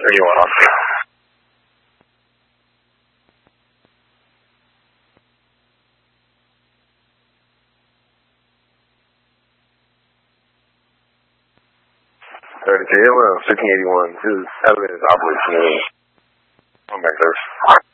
31 off. Atlanta, 1581. His elevator is operational. I'm back there.